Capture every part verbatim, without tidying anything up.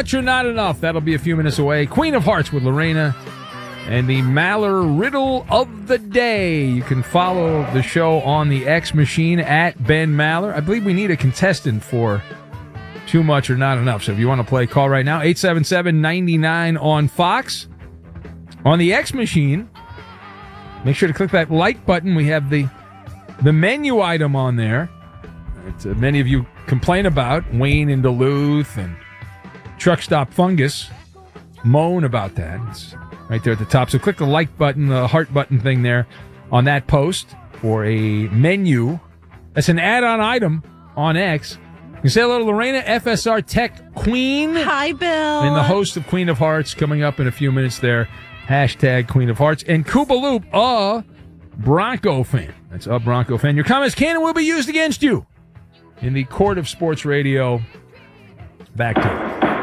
much or not enough? That'll be a few minutes away. Queen of Hearts with Lorena. And the Maller Riddle of the Day. You can follow the show on the X machine at Ben Maller. I believe we need a contestant for Too Much or Not Enough. So if you want to play, call right now. eight seven seven, nine nine on Fox. On the X machine, make sure to click that like button. We have the the menu item on there. It's, uh, many of you complain about Wayne in Duluth and Truck Stop Fungus moan about that. It's right there at the top. So click the like button, the heart button thing there on that post for a menu. That's an add-on item on X. You say hello to Lorena, F S R Tech Queen. Hi, Bill. And the host of Queen of Hearts coming up in a few minutes there. Hashtag Queen of Hearts. And Koopa Loop, a Bronco fan. That's a Bronco fan. Your comments can and will be used against you in the court of sports radio. Back to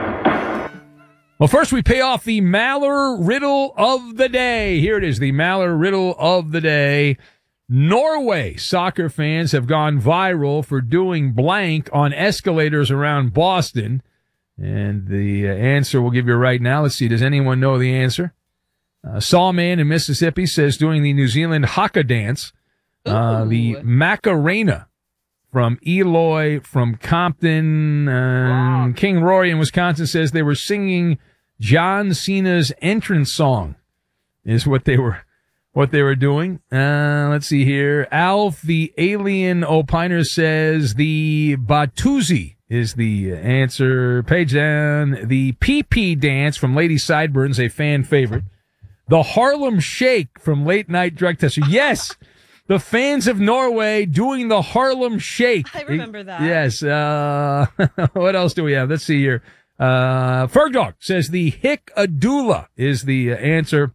it. Well, first we pay off the Maller Riddle of the Day. Here it is, the Maller Riddle of the Day. Norway soccer fans have gone viral for doing blank on escalators around Boston. And the uh, answer we'll give you right now. Let's see, does anyone know the answer? Uh, Sawman in Mississippi says doing the New Zealand haka dance. Uh, the Macarena from Eloy, from Compton. Uh, wow. King Rory in Wisconsin says they were singing John Cena's entrance song is what they were what they were doing. Uh, let's see here. Alf, the alien opiner, says the Batuzi is the answer. Page down. The P P dance from Lady Sideburns, a fan favorite. The Harlem Shake from Late Night Drug Tester. Yes, the fans of Norway doing the Harlem Shake. I remember that. Yes. Uh, what else do we have? Let's see here. Uh, Fergdog says the Hick-a-Dula is the answer.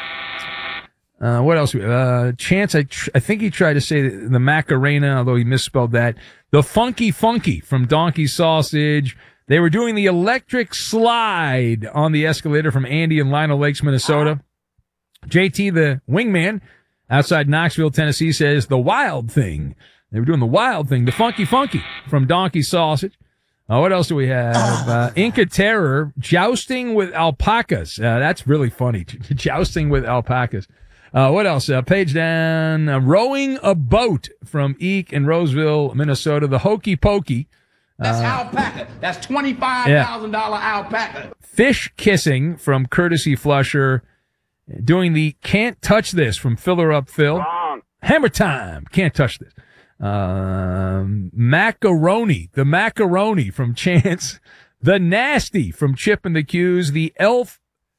Uh, what else? Uh, Chance, I, tr- I think he tried to say the, the Macarena, although he misspelled that. The Funky Funky from Donkey Sausage. They were doing the electric slide on the escalator from Andy in Lionel Lakes, Minnesota. J T, the wingman, outside Knoxville, Tennessee, says the Wild Thing. They were doing the Wild Thing. The Funky Funky from Donkey Sausage. Uh, what else do we have? Uh, Inca Terror, jousting with alpacas. Uh, that's really funny. Jousting with alpacas. Uh, what else? Uh, page down. Uh, rowing a boat from Eek in Roseville, Minnesota. The Hokey Pokey. That's uh, alpaca. That's twenty-five thousand dollars yeah. alpaca. Fish kissing from Courtesy Flusher. Doing the Can't Touch This from Filler Up Phil. Wrong. Hammer Time. Can't touch this. Um, macaroni. The Macaroni from Chance. The Nasty from Chip and the Q's. The Elf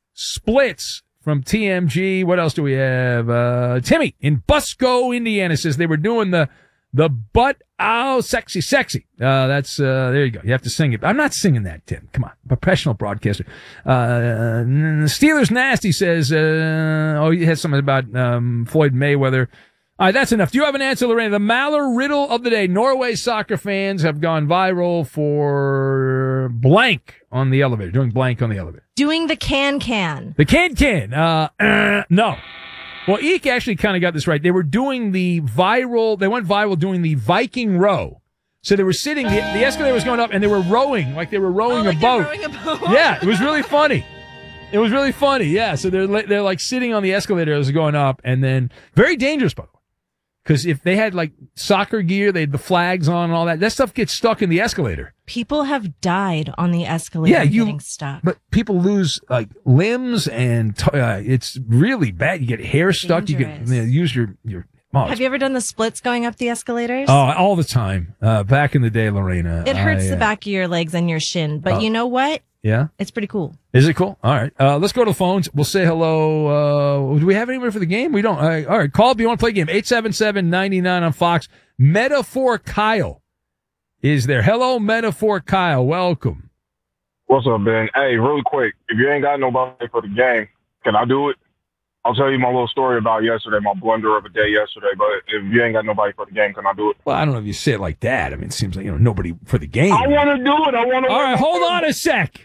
Splits from T M G. What else do we have? Uh, Timmy in Busco, Indiana says they were doing the, the butt, ow, sexy, sexy. Uh, that's, uh, there you go. You have to sing it. I'm not singing that, Tim. Come on. Professional broadcaster. Uh, Steelers Nasty says, uh, oh, he has something about, um, Floyd Mayweather. All right, that's enough. Do you have an answer, Lorena? The Maller Riddle of the Day. Norway soccer fans have gone viral for blank on the elevator, doing blank on the elevator. Doing the can-can. The can-can. Uh, uh, no. Well, Eek actually kind of got this right. They were doing the viral, they went viral doing the Viking row. So they were sitting, the, the escalator was going up, and they were rowing, like they were rowing, oh, like a, boat. rowing a boat. Yeah, it was really funny. It was really funny, yeah. So they're, they're like sitting on the escalator as it's going up, and then, very dangerous, by the way. Because if they had like soccer gear, they had the flags on and all that. That stuff gets stuck in the escalator. People have died on the escalator yeah, you, getting stuck. But people lose like limbs and t- uh, it's really bad. You get hair stuck. Dangerous. You get you know, use your your. Oh, have you ever done the splits going up the escalators? Oh, all the time. Uh, back in the day, Lorena. It hurts I, the uh, back of your legs and your shin. But uh, you know what? Yeah. It's pretty cool. Is it cool? All right. Uh, let's go to the phones. We'll say hello. Uh, do we have anybody for the game? We don't. All right. All right. Call if you want to play a game. eight seven seven, nine nine on Fox. Metaphor Kyle is there. Hello, Metaphor Kyle. Welcome. What's up, Ben? Hey, really quick. If you ain't got nobody for the game, can I do it? I'll tell you my little story about yesterday, my blunder of a day yesterday. But if you ain't got nobody for the game, can I do it? Well, I don't know if you say it like that. I mean, it seems like, you know, nobody for the game. I want to do it. I want to. All right. Hold on a sec.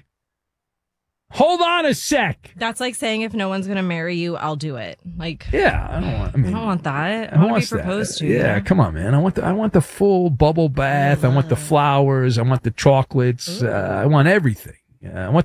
Hold on a sec. That's like saying if no one's going to marry you, I'll do it. Like, yeah, I don't want. I, mean, I don't want that. I want to be proposed to. Yeah, come on, man. I want the I want the full bubble bath. I want the flowers. I want the chocolates. Uh, I want everything. Uh, I want